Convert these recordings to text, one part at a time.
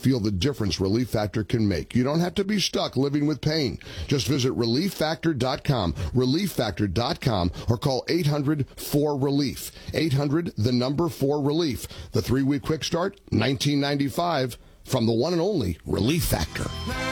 Feel the difference Relief Factor can make. You don't have to be stuck living with pain. Just visit ReliefFactor.com, ReliefFactor.com, or call 800-4RELIEF. 800-4RELIEF. The 3-week quick start, $19.95, from the one and only Relief Factor.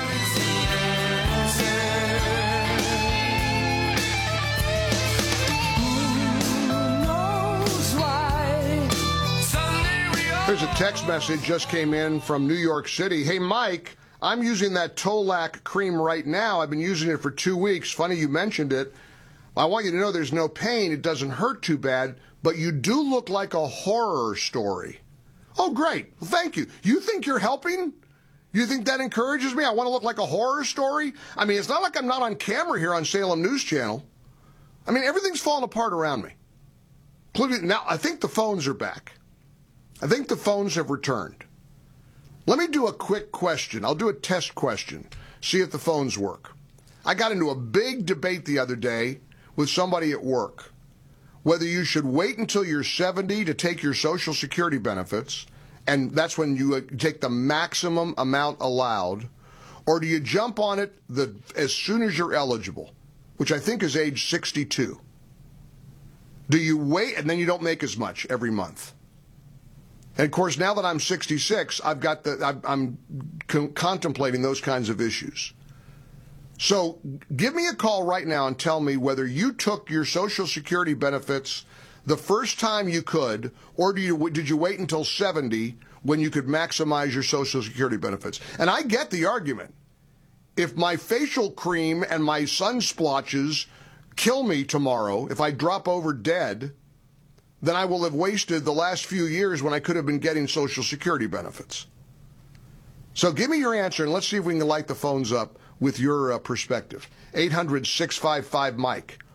Here's a text message just came in from New York City. Hey, Mike, I'm using that Tolac cream right now. I've been using it for 2 weeks. Funny you mentioned it. I want you to know there's no pain. It doesn't hurt too bad, but you do look like a horror story. Oh, great. Well, thank you. You think you're helping? You think that encourages me? I want to look like a horror story? I mean, it's not like I'm not on camera here on Salem News Channel. I mean, everything's falling apart around me. Including, now, I think the phones are back. I think the phones have returned. Let me do a quick question. I'll do a test question, see if the phones work. I got into a big debate the other day with somebody at work, whether you should wait until you're 70 to take your Social Security benefits, and that's when you take the maximum amount allowed, or do you jump on it as soon as you're eligible, which I think is age 62. Do you wait and then you don't make as much every month? And of course, now that I'm 66, I'm contemplating those kinds of issues. So give me a call right now and tell me whether you took your Social Security benefits the first time you could, or did you wait until 70 when you could maximize your Social Security benefits? And I get the argument. If my facial cream and my sun splotches kill me tomorrow, if I drop over dead, then I will have wasted the last few years when I could have been getting Social Security benefits. So give me your answer, and let's see if we can light the phones up with your perspective. 800-655-MIKE.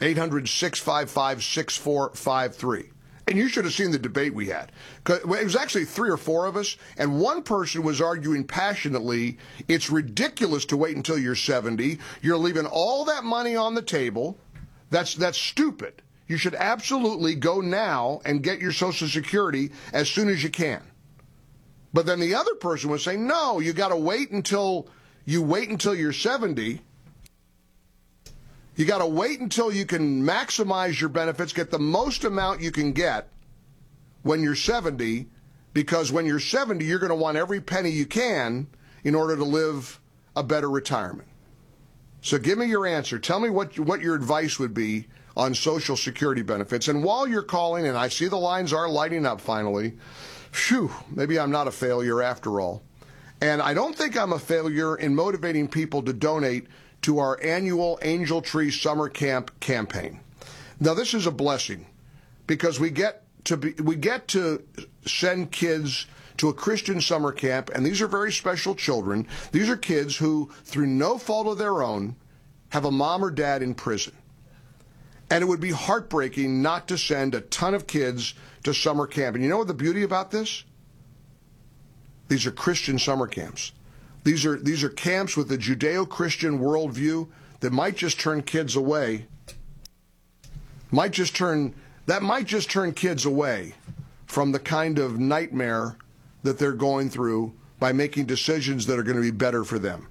800-655-6453. And you should have seen the debate we had. It was actually 3 or 4 of us, and one person was arguing passionately, it's ridiculous to wait until you're 70. You're leaving all that money on the table. That's stupid. You should absolutely go now and get your Social Security as soon as you can. But then the other person was saying, no, you got to wait until you're 70. You got to wait until you can maximize your benefits, get the most amount you can get when you're 70, because when you're 70, you're going to want every penny you can in order to live a better retirement. So give me your answer. Tell me what your advice would be on Social Security benefits. And while you're calling, and I see the lines are lighting up finally, maybe I'm not a failure after all. And I don't think I'm a failure in motivating people to donate to our annual Angel Tree Summer Camp campaign. Now, this is a blessing because we get to send kids to a Christian summer camp, and these are very special children. These are kids who, through no fault of their own, have a mom or dad in prison. And it would be heartbreaking not to send a ton of kids to summer camp. And you know what the beauty about this? These are Christian summer camps. These are camps with a Judeo-Christian worldview that might just turn kids away. Might just turn kids away from the kind of nightmare that they're going through by making decisions that are going to be better for them.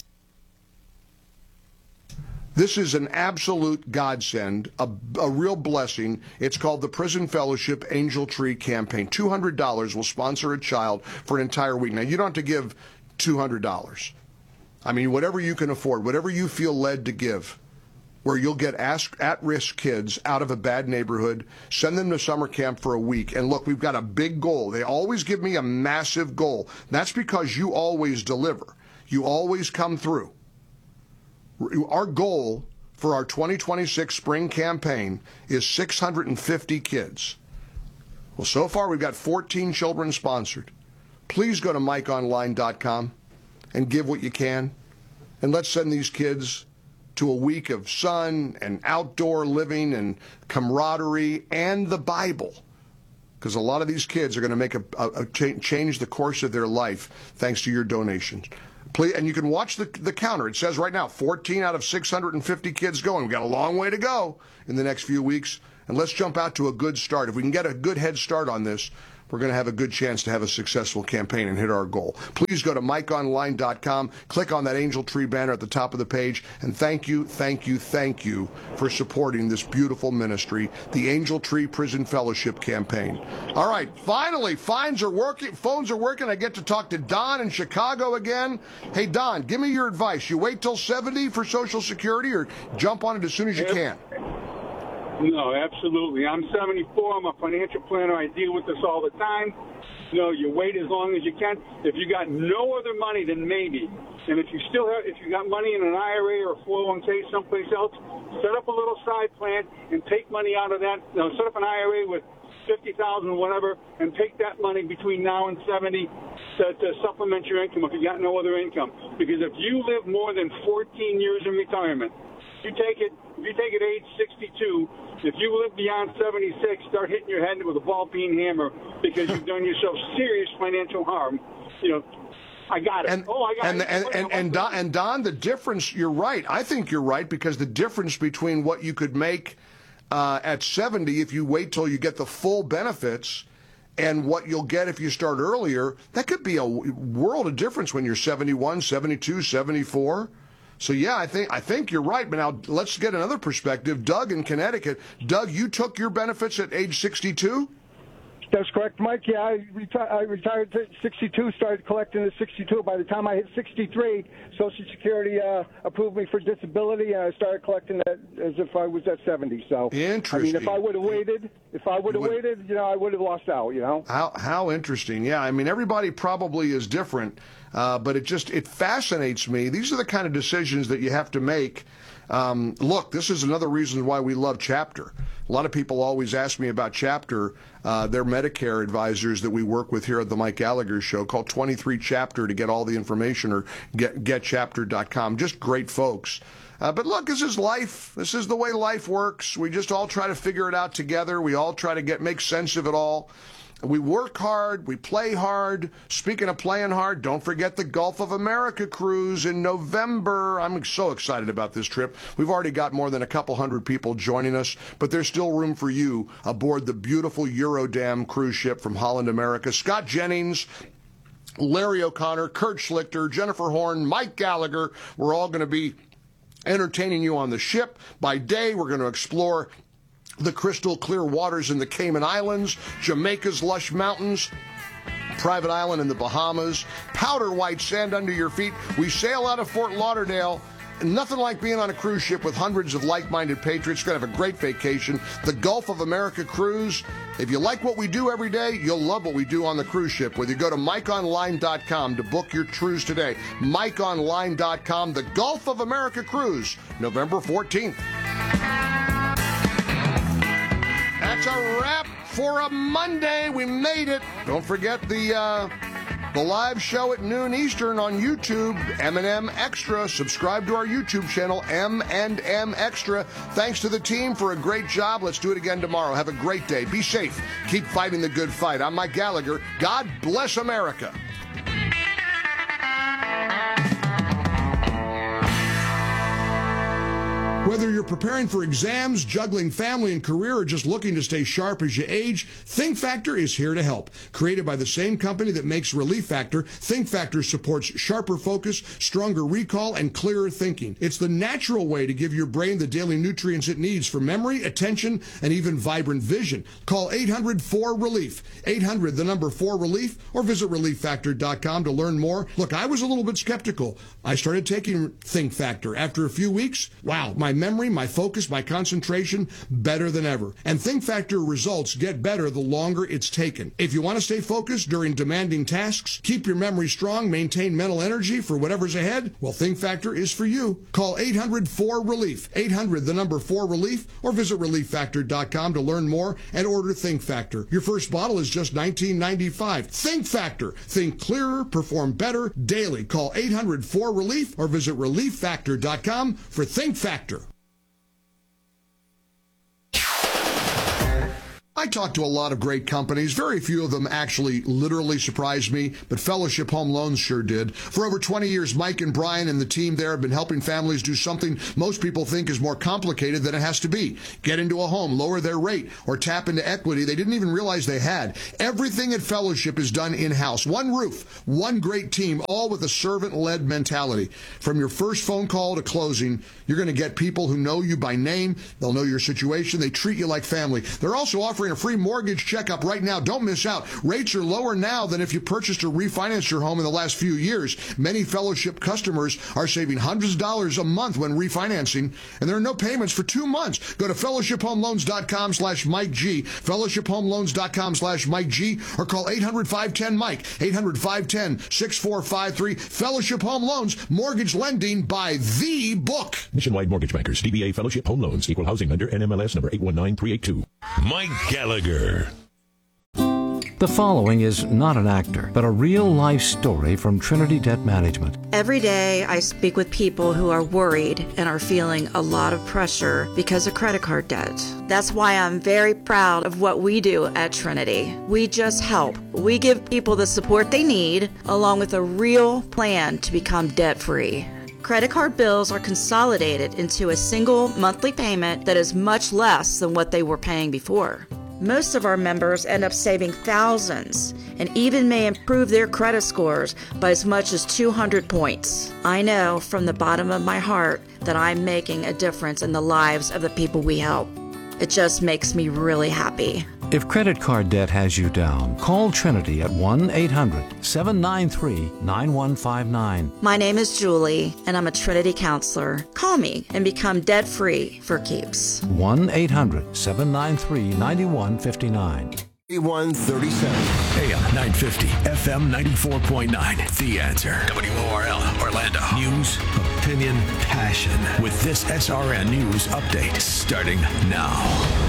This is an absolute godsend, a real blessing. It's called the Prison Fellowship Angel Tree Campaign. $200 will sponsor a child for an entire week. Now, you don't have to give $200. I mean, whatever you can afford, whatever you feel led to give, where you'll get at-risk kids out of a bad neighborhood, send them to summer camp for a week. And look, we've got a big goal. They always give me a massive goal. That's because you always deliver. You always come through. Our goal for our 2026 spring campaign is 650 kids. Well, so far we've got 14 children sponsored. Please go to MikeOnline.com and give what you can. And let's send these kids to a week of sun and outdoor living and camaraderie and the Bible. Because a lot of these kids are going to make change the course of their life thanks to your donations. Please, and you can watch the counter. It says right now, 14 out of 650 kids going. We've got a long way to go in the next few weeks. And let's jump out to a good start. If we can get a good head start on this, we're going to have a good chance to have a successful campaign and hit our goal. Please go to MikeOnline.com, click on that Angel Tree banner at the top of the page, and thank you for supporting this beautiful ministry, the Angel Tree Prison Fellowship Campaign. All right, finally, phones are working. I get to talk to Don in Chicago again. Hey, Don, give me your advice. You wait till 70 for Social Security or jump on it as soon as you can? No, absolutely. I'm 74. I'm a financial planner. I deal with this all the time. You wait as long as you can. If you got no other money, then maybe. And if you got money in an IRA or a 401k someplace else, set up a little side plan and take money out of that. Set up an IRA with $50,000 or whatever, and take that money between now and 70 to supplement your income if you got no other income. Because if you live more than 14 years in retirement, if you take it age 62, if you live beyond 76, start hitting your head with a ball-peen hammer because you've done yourself serious financial harm. I got it. And Don, the difference, you're right. I think you're right, because the difference between what you could make at 70 if you wait till you get the full benefits and what you'll get if you start earlier, that could be a world of difference when you're 71, 72, 74. So, yeah, I think you're right. But now let's get another perspective. Doug in Connecticut. Doug, you took your benefits at age 62? That's correct, Mike. Yeah, I retired at 62, started collecting at 62. By the time I hit 63, Social Security approved me for disability, and I started collecting that as if I was at 70. So, interesting. I mean, if I would have waited, I would have lost out. How interesting. Yeah, I mean, everybody probably is different, but it fascinates me. These are the kind of decisions that you have to make. Look, this is another reason why we love Chapter. A lot of people always ask me about Chapter. They're Medicare advisors that we work with here at the Mike Gallagher Show. Call 23 Chapter to get all the information, or getchapter.com. Just great folks. But look, this is life. This is the way life works. We just all try to figure it out together. We all try to make sense of it all. We work hard, we play hard. Speaking of playing hard, don't forget the Gulf of America cruise in November. I'm so excited about this trip. We've already got more than a couple hundred people joining us, but there's still room for you aboard the beautiful Eurodam cruise ship from Holland America. Scott Jennings, Larry O'Connor, Kurt Schlichter, Jennifer Horn, Mike Gallagher. We're all going to be entertaining you on the ship. By day, we're going to explore the crystal clear waters in the Cayman Islands, Jamaica's lush mountains, private island in the Bahamas, powder white sand under your feet. We sail out of Fort Lauderdale. Nothing like being on a cruise ship with hundreds of like-minded patriots. Going to have a great vacation. The Gulf of America cruise. If you like what we do every day, you'll love what we do on the cruise ship. Whether you go to MikeOnline.com to book your cruise today. MikeOnline.com. The Gulf of America cruise, November 14th. That's a wrap for a Monday. We made it. Don't forget the live show at noon Eastern on YouTube, M&M Extra. Subscribe to our YouTube channel, M&M Extra. Thanks to the team for a great job. Let's do it again tomorrow. Have a great day. Be safe. Keep fighting the good fight. I'm Mike Gallagher. God bless America. Whether you're preparing for exams, juggling family and career, or just looking to stay sharp as you age, Think Factor is here to help. Created by the same company that makes Relief Factor, Think Factor supports sharper focus, stronger recall, and clearer thinking. It's the natural way to give your brain the daily nutrients it needs for memory, attention, and even vibrant vision. Call 800-4RELIEF, 800, the number 4RELIEF, or visit ReliefFactor.com to learn more. Look, I was a little bit skeptical. I started taking Think Factor. After a few weeks, wow, my memory, my focus, my concentration, better than ever. And Think Factor results get better the longer it's taken. If you want to stay focused during demanding tasks, keep your memory strong, maintain mental energy for whatever's ahead, well, Think Factor is for you. Call 800-4RELIEF, 800, the number 4RELIEF, or visit ReliefFactor.com to learn more and order Think Factor. Your first bottle is just $19.95. Think Factor. Think clearer, perform better daily. Call 800-4RELIEF or visit ReliefFactor.com for Think Factor. I talked to a lot of great companies. Very few of them actually literally surprised me, but Fellowship Home Loans sure did. For over 20 years, Mike and Brian and the team there have been helping families do something most people think is more complicated than it has to be. Get into a home, lower their rate, or tap into equity they didn't even realize they had. Everything at Fellowship is done in-house. One roof, one great team, all with a servant-led mentality. From your first phone call to closing, you're going to get people who know you by name. They'll know your situation. They treat you like family. They're also offering a free mortgage checkup right now. Don't miss out. Rates are lower now than if you purchased or refinanced your home in the last few years. Many Fellowship customers are saving hundreds of dollars a month when refinancing, and there are no payments for 2 months. Go to fellowshiphomeloans.com/Mike G, fellowshiphomeloans.com/Mike G, or call 800-510-MIKE, 800-510-6453. Fellowship Home Loans, mortgage lending by the book. Nationwide Mortgage Bankers, DBA Fellowship Home Loans, Equal Housing Lender, NMLS number 819382. Mike Gallagher. The following is not an actor, but a real-life story from Trinity Debt Management. Every day I speak with people who are worried and are feeling a lot of pressure because of credit card debt. That's why I'm very proud of what we do at Trinity. We just help. We give people the support they need, along with a real plan to become debt-free. Credit card bills are consolidated into a single monthly payment that is much less than what they were paying before. Most of our members end up saving thousands and even may improve their credit scores by as much as 200 points. I know from the bottom of my heart that I'm making a difference in the lives of the people we help. It just makes me really happy. If credit card debt has you down, call Trinity at 1-800-793-9159. My name is Julie, and I'm a Trinity counselor. Call me and become debt-free for keeps. 1-800-793-9159. 137. AM 950, FM 94.9. The Answer. WORL, Orlando. News, opinion, passion. With this SRN News Update starting now.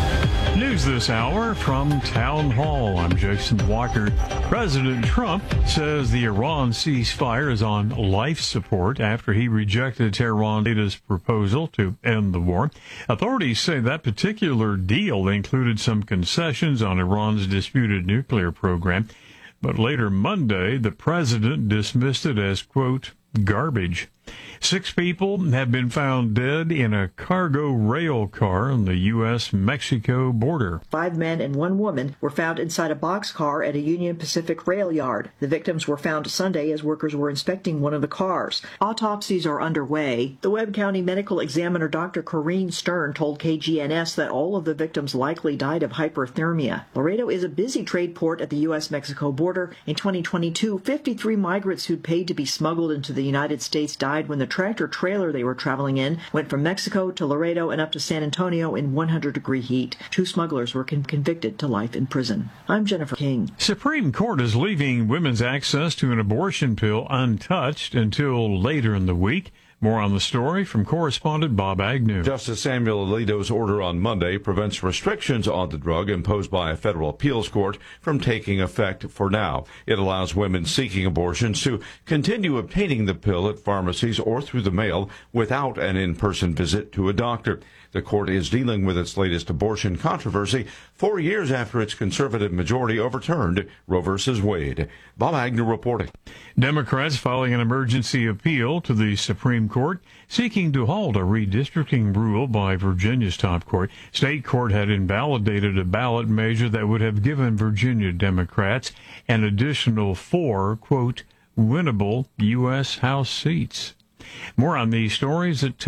News this hour from Town Hall. I'm Jason Walker. President Trump says the Iran ceasefire is on life support after he rejected Tehran's latest proposal to end the war. Authorities say that particular deal included some concessions on Iran's disputed nuclear program, but later Monday, the president dismissed it as, quote, garbage. 6 people have been found dead in a cargo rail car on the U.S.-Mexico border. 5 men and 1 woman were found inside a boxcar at a Union Pacific rail yard. The victims were found Sunday as workers were inspecting one of the cars. Autopsies are underway. The Webb County medical examiner Dr. Corrine Stern told KGNS that all of the victims likely died of hyperthermia. Laredo is a busy trade port at the U.S.-Mexico border. In 2022, 53 migrants who'd paid to be smuggled into the United States died when the tractor trailer they were traveling in went from Mexico to Laredo and up to San Antonio in 100-degree heat. 2 smugglers were convicted to life in prison. I'm Jennifer King. Supreme Court is leaving women's access to an abortion pill untouched until later in the week. More on the story from correspondent Bob Agnew. Justice Samuel Alito's order on Monday prevents restrictions on the drug imposed by a federal appeals court from taking effect for now. It allows women seeking abortions to continue obtaining the pill at pharmacies or through the mail without an in-person visit to a doctor. The court is dealing with its latest abortion controversy 4 years after its conservative majority overturned Roe v. Wade. Bob Agnew reporting. Democrats filing an emergency appeal to the Supreme Court seeking to halt a redistricting rule by Virginia's top court. State court had invalidated a ballot measure that would have given Virginia Democrats an additional 4, quote, winnable U.S. House seats. More on these stories at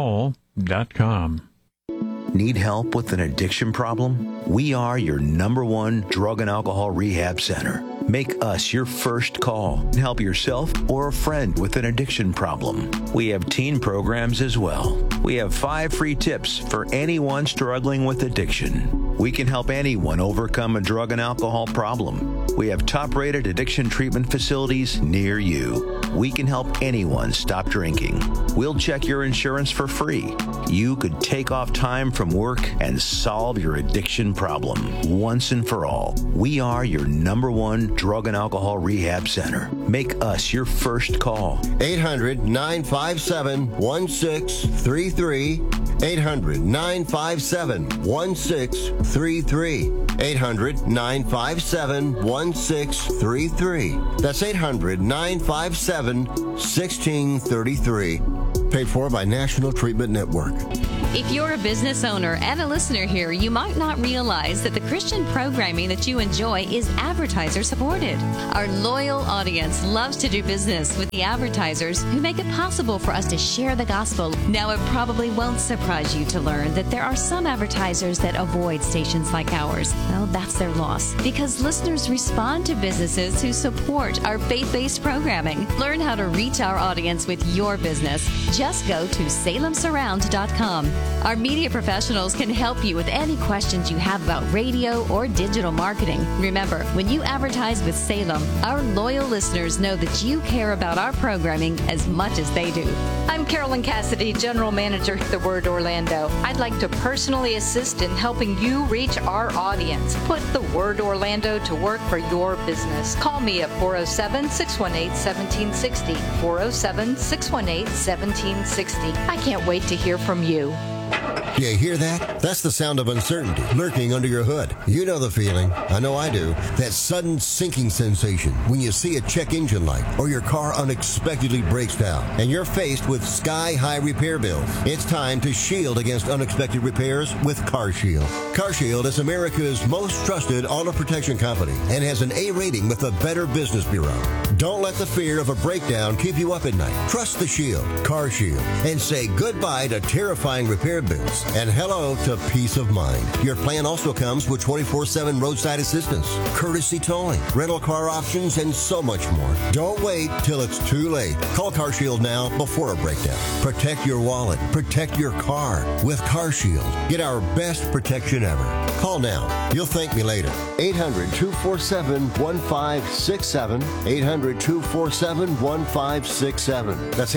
townhall.com. Need help with an addiction problem? We are your #1 drug and alcohol rehab center. Make us your first call and help yourself or a friend with an addiction problem. We have teen programs as well. We have 5 free tips for anyone struggling with addiction. We can help anyone overcome a drug and alcohol problem. We have top-rated addiction treatment facilities near you. We can help anyone stop drinking. We'll check your insurance for free. You could take off time from work and solve your addiction problem once and for all. We are your #1 drug and alcohol rehab center. Make us your first call. 800-957-1633. 800-957-1633. 800-957-1633. That's 800-957-1633. Paid for by National Treatment Network. If you're a business owner and a listener here, you might not realize that the Christian programming that you enjoy is advertiser supported. Our loyal audience loves to do business with the advertisers who make it possible for us to share the gospel. Now, it probably won't surprise you to learn that there are some advertisers that avoid stations like ours. Well, that's their loss, because listeners respond to businesses who support our faith-based programming. Learn how to reach our audience with your business. Just go to salemsurround.com. Our media professionals can help you with any questions you have about radio or digital marketing. Remember, when you advertise with Salem, our loyal listeners know that you care about our programming as much as they do. I'm Carolyn Cassidy, General Manager at The Word Orlando. I'd like to personally assist in helping you reach our audience. Put The Word Orlando to work for your business. Call me at 407-618-1760. 407-618-1760. I can't wait to hear from you. You hear that? That's the sound of uncertainty lurking under your hood. You know the feeling. I know I do. That sudden sinking sensation when you see a check engine light or your car unexpectedly breaks down and you're faced with sky-high repair bills. It's time to shield against unexpected repairs with CarShield. CarShield is America's most trusted auto protection company and has an A rating with the Better Business Bureau. Don't let the fear of a breakdown keep you up at night. Trust the Shield, CarShield, and say goodbye to terrifying repair bills and hello to peace of mind. Your plan also comes with 24/7 roadside assistance, courtesy towing, rental car options, and so much more. Don't wait till it's too late. Call CarShield now before a breakdown. Protect your wallet. Protect your car with CarShield. Get our best protection ever. Call now. You'll thank me later. 800-247-1567. 800-247-1567. That's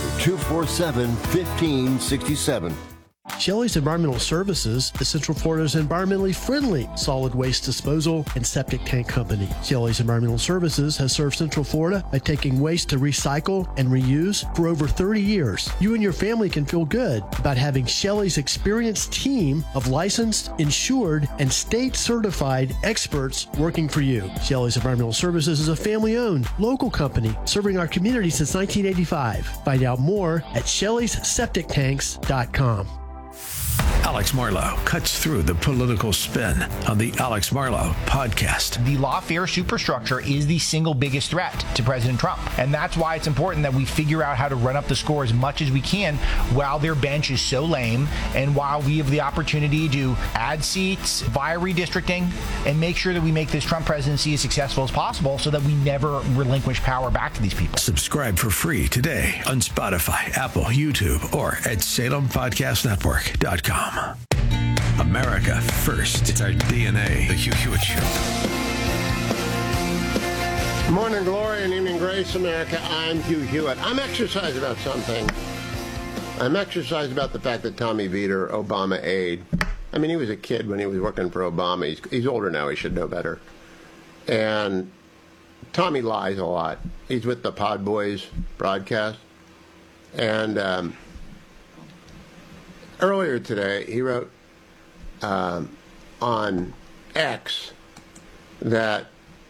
800-247-1567. Shelley's Environmental Services is Central Florida's environmentally friendly solid waste disposal and septic tank company. Shelley's Environmental Services has served Central Florida by taking waste to recycle and reuse for over 30 years. You and your family can feel good about having Shelley's experienced team of licensed, insured, and state-certified experts working for you. Shelley's Environmental Services is a family-owned, local company serving our community since 1985. Find out more at Shelley'sSepticTanks.com. Alex Marlow cuts through the political spin on the Alex Marlow podcast. The lawfare superstructure is the single biggest threat to President Trump. And that's why it's important that we figure out how to run up the score as much as we can while their bench is so lame and while we have the opportunity to add seats via redistricting and make sure that we make this Trump presidency as successful as possible so that we never relinquish power back to these people. Subscribe for free today on Spotify, Apple, YouTube, or at SalemPodcastNetwork.com. America first. It's our DNA. The Hugh Hewitt Show. Morning glory and evening grace, America. I'm Hugh Hewitt. I'm exercised about something. I'm exercised about the fact that Tommy Vietor, Obama aide, I mean, he was a kid when he was working for Obama. He's older now. He should know better. And Tommy lies a lot. He's with the Pod Boys broadcast. And earlier today, he wrote on X that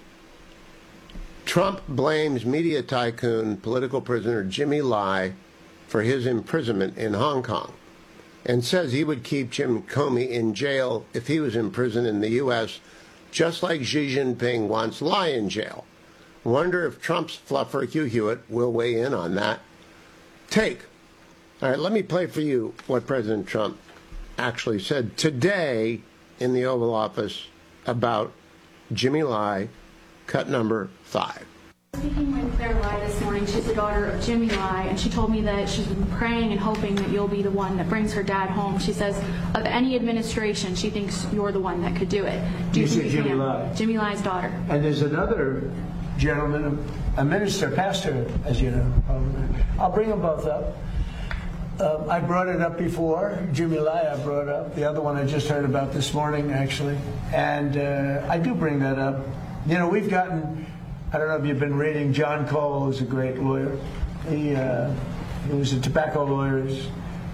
Trump blames media tycoon, political prisoner Jimmy Lai for his imprisonment in Hong Kong and says he would keep Jim Comey in jail if he was in prison in the U.S., just like Xi Jinping wants Lai in jail. Wonder if Trump's fluffer Hugh Hewitt will weigh in on that take. All right, let me play for you what President Trump actually said today in the Oval Office about Jimmy Lai, cut number 5. Speaking with Claire Lai this morning, she's the daughter of Jimmy Lai, and she told me that she's been praying and hoping that you'll be the one that brings her dad home. She says of any administration, she thinks you're the one that could do it. Do you think Jimmy Lai? Jimmy Lai's daughter. And there's another gentleman, a minister, pastor, as you know. I'll bring them both up. I brought it up before. Jimmy Lai I brought up. The other one I just heard about this morning, actually. And I do bring that up. You know, we've gotten, I don't know if you've been reading, John Cole, who's a great lawyer. He was a tobacco lawyer. He's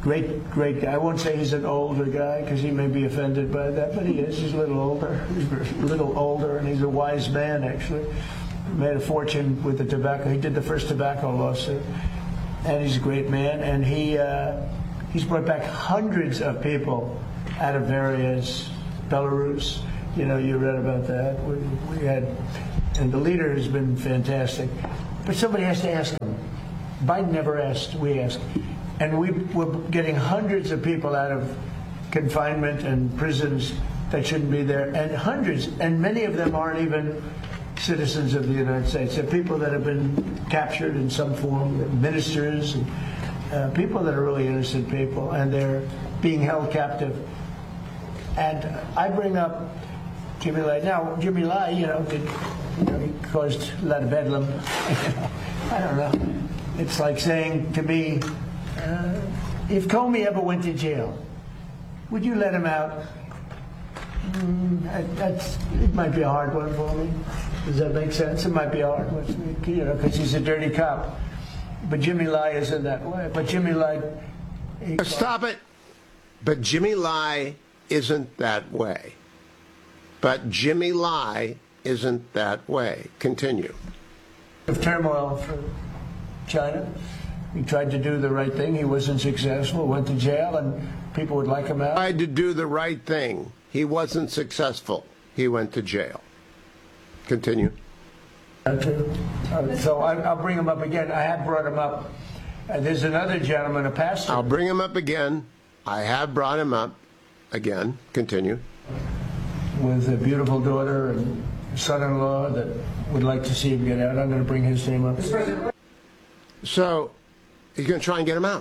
Great guy. I won't say he's an older guy because he may be offended by that, but he is. He's a little older. And he's a wise man, actually. Made a fortune with the tobacco. He did the first tobacco lawsuit, and he's a great man. And he's brought back hundreds of people out of various Belarus. You know, you read about that. We had, and the leader has been fantastic. But somebody has to ask him. Biden never asked. We asked. And we're getting hundreds of people out of confinement and prisons that shouldn't be there, and hundreds, and many of them aren't even citizens of the United States. They're people that have been captured in some form, ministers, and people that are really innocent people, and they're being held captive. And I bring up Jimmy Lai. Now, Jimmy Lai, he caused a lot of bedlam. I don't know. It's like saying to me, if Comey ever went to jail, would you let him out? It might be a hard one for me. Does that make sense? It might be a hard one, because he's a dirty cop. But Jimmy Lai isn't that way. But Jimmy Lai... Stop it. But Jimmy Lai isn't that way. But Jimmy Lai isn't that way. Continue. Of turmoil for China. He tried to do the right thing. He wasn't successful. Went to jail, and people would like him out. Tried to do the right thing. He wasn't successful. He went to jail. Continue. So I'll bring him up again. I have brought him up. There's another gentleman, a pastor. I'll bring him up again. I have brought him up again. Continue. With a beautiful daughter and son-in-law that would like to see him get out. I'm going to bring his name up. So he's going to try and get him out.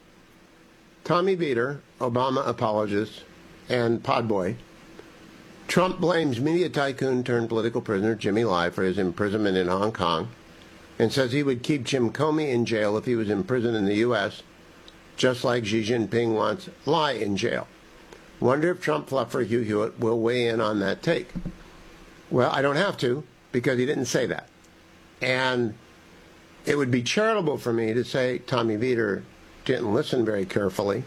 Tommy Vietor, Obama apologist, and Podboy. Trump blames media tycoon turned political prisoner Jimmy Lai for his imprisonment in Hong Kong and says he would keep Jim Comey in jail if he was imprisoned in the U.S., just like Xi Jinping wants Lai in jail. Wonder if Trump fluffer Hugh Hewitt will weigh in on that take. Well, I don't have to, because he didn't say that. And it would be charitable for me to say Tommy Vietor didn't listen very carefully.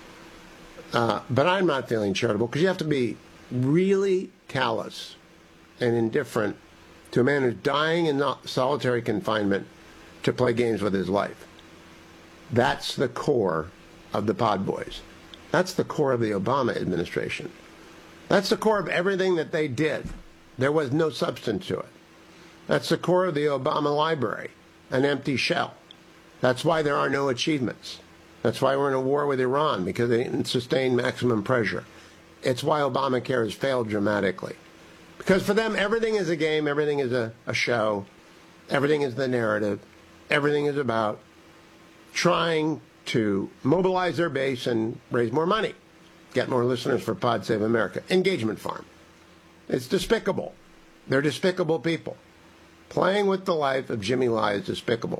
But I'm not feeling charitable, because you have to be really callous and indifferent to a man who's dying in solitary confinement to play games with his life. That's the core of the Pod Boys. That's the core of the Obama administration. That's the core of everything that they did. There was no substance to it. That's the core of the Obama library, an empty shell. That's why there are no achievements. That's why we're in a war with Iran, because they didn't sustain maximum pressure. It's why Obamacare has failed dramatically. Because for them, everything is a game, everything is a show, everything is the narrative, everything is about trying to mobilize their base and raise more money, get more listeners for Pod Save America. Engagement farm. It's despicable. They're despicable people. Playing with the life of Jimmy Lai is despicable.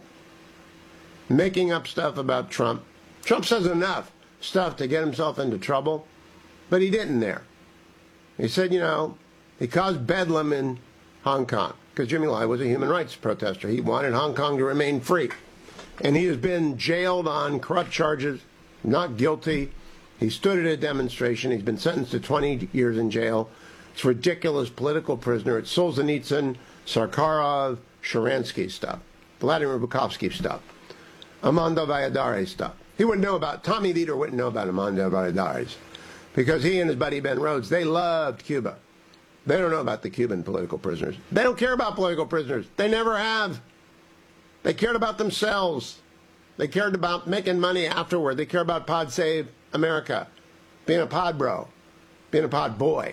Making up stuff about Trump. Trump says enough stuff to get himself into trouble, but he didn't there. He said, he caused bedlam in Hong Kong, because Jimmy Lai was a human rights protester. He wanted Hong Kong to remain free. And he has been jailed on corrupt charges, not guilty. He stood at a demonstration. He's been sentenced to 20 years in jail. It's ridiculous political prisoner. It's Solzhenitsyn, Sakharov, Sharansky stuff, Vladimir Bukovsky stuff, Armando Valladares stuff. He wouldn't know about, Tommy Vietor wouldn't know about Armando Valladares, because he and his buddy Ben Rhodes, they loved Cuba. They don't know about the Cuban political prisoners. They don't care about political prisoners. They never have. They cared about themselves. They cared about making money afterward. They care about Pod Save America, being a pod bro, being a pod boy.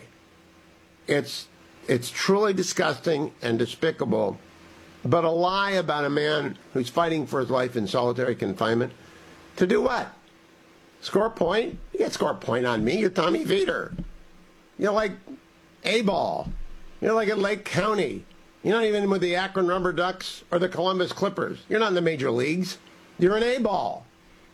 It's truly disgusting and despicable, but a lie about a man who's fighting for his life in solitary confinement. To do what? Score a point? You can't score a point on me. You're Tommy Vietor. You're like A-ball. You're like at Lake County. You're not even with the Akron Rubber Ducks or the Columbus Clippers. You're not in the major leagues. You're an A-ball.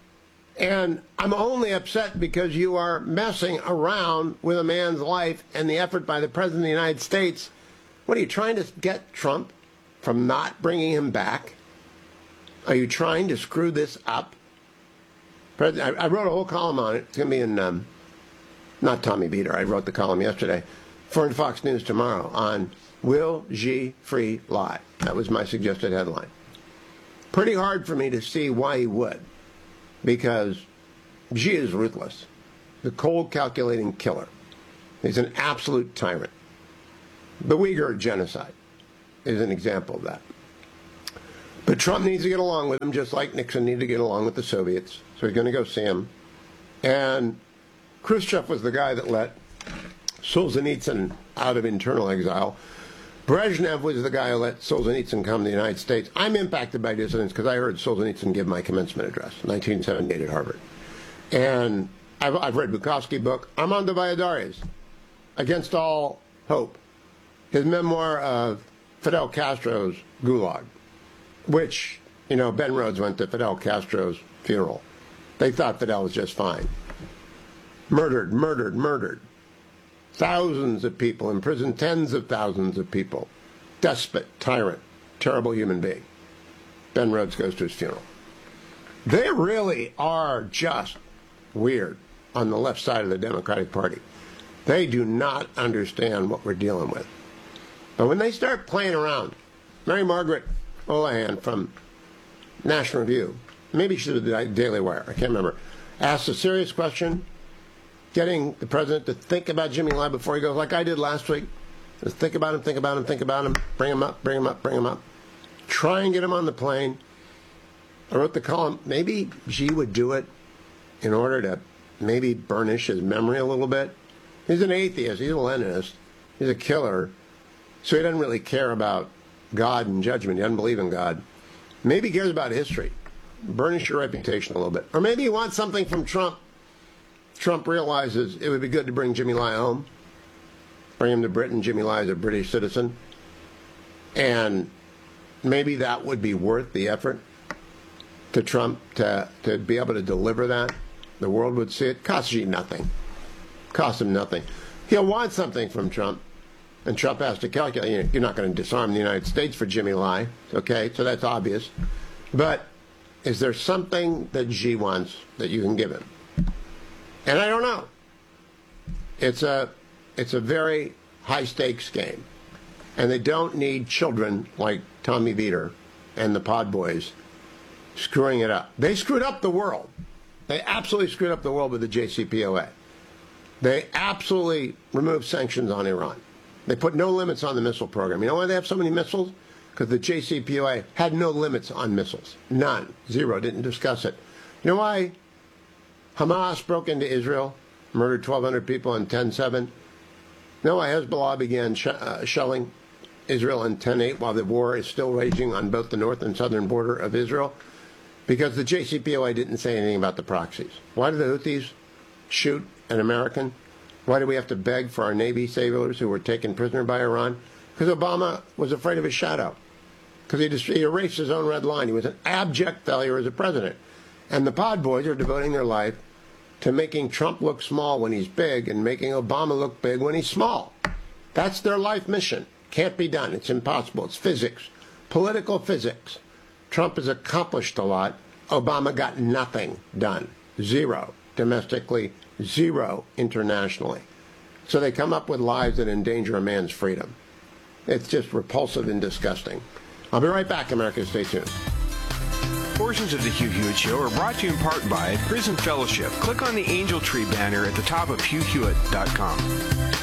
And I'm only upset because you are messing around with a man's life and the effort by the President of the United States. What, are you trying to get Trump from not bringing him back? Are you trying to screw this up? I wrote a whole column on it. It's going to be in, not Tommy Beater, I wrote the column yesterday, for Fox News tomorrow on Will Xi Free Lie? That was my suggested headline. Pretty hard for me to see why he would, because Xi is ruthless. The cold, calculating killer. He's an absolute tyrant. The Uyghur genocide is an example of that. But Trump needs to get along with him, just like Nixon needed to get along with the Soviets. So he's going to go see him. And Khrushchev was the guy that let Solzhenitsyn out of internal exile. Brezhnev was the guy who let Solzhenitsyn come to the United States. I'm impacted by dissidents because I heard Solzhenitsyn give my commencement address, 1978 at Harvard. And I've read Bukowski's book, Armando Valladares, Against All Hope, his memoir of Fidel Castro's Gulag, which, Ben Rhodes went to Fidel Castro's funeral. They thought Fidel was just fine. Murdered. Thousands of people in prison, tens of thousands of people. Despot, tyrant, terrible human being. Ben Rhodes goes to his funeral. They really are just weird on the left side of the Democratic Party. They do not understand what we're dealing with. But when they start playing around, Mary Margaret Olahan from National Review, maybe she was the Daily Wire, I can't remember, asked a serious question, getting the president to think about Jimmy Lai before he goes, like I did last week. Just think about him, bring him up. Try and get him on the plane. I wrote the column, maybe Xi would do it in order to maybe burnish his memory a little bit. He's an atheist, he's a Leninist, he's a killer, so he doesn't really care about God and judgment, he doesn't believe in God. Maybe he cares about history. Burnish your reputation a little bit. Or maybe he wants something from Trump. Trump realizes it would be good to bring Jimmy Lai home, bring him to Britain. Jimmy Lai is a British citizen. And maybe that would be worth the effort to Trump to be able to deliver that. The world would see it. Costs Xi nothing. Costs him nothing. He'll want something from Trump, and Trump has to calculate. You're not going to disarm the United States for Jimmy Lai, okay? So that's obvious. But is there something that Xi wants that you can give him? And I don't know. It's a very high-stakes game. And they don't need children like Tommy Beater and the Pod Boys screwing it up. They screwed up the world. They absolutely screwed up the world with the JCPOA. They absolutely removed sanctions on Iran. They put no limits on the missile program. You know why they have so many missiles? Because the JCPOA had no limits on missiles. None. Zero. Didn't discuss it. You know why Hamas broke into Israel, murdered 1,200 people on 10/7? You know why Hezbollah began shelling Israel on 10/8 while the war is still raging on both the north and southern border of Israel? Because the JCPOA didn't say anything about the proxies. Why did the Houthis shoot an American? Why do we have to beg for our Navy sailors who were taken prisoner by Iran? Because Obama was afraid of his shadow. Because he erased his own red line. He was an abject failure as a president. And the Pod Boys are devoting their life to making Trump look small when he's big and making Obama look big when he's small. That's their life mission. Can't be done. It's impossible. It's physics. Political physics. Trump has accomplished a lot. Obama got nothing done. Zero domestically, zero internationally. So they come up with lies that endanger a man's freedom. It's just repulsive and disgusting. I'll be right back, America. Stay tuned. Portions of the Hugh Hewitt Show are brought to you in part by Prison Fellowship. Click on the Angel Tree banner at the top of HughHewitt.com.